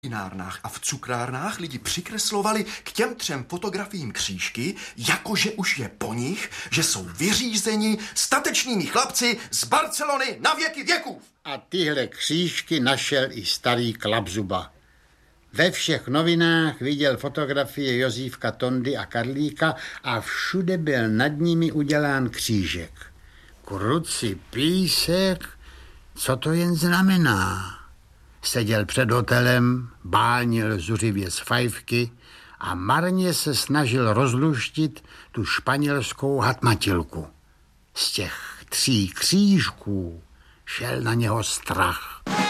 vinárnách a v cukrárnách lidi přikreslovali k těm 3 fotografiím křížky, jakože už je po nich, že jsou vyřízeni statečnými chlapci z Barcelony na věky věků. A tyhle křížky našel i starý Klapzuba. Ve všech novinách viděl fotografie Josífka Tondy a Karlíka a všude byl nad nimi udělán křížek. Kruci písek, co to jen znamená? Seděl před hotelem, bálnil zuřivě z fajfky a marně se snažil rozluštit tu španělskou hatmatilku. Z těch 3 křížků šel na něho strach.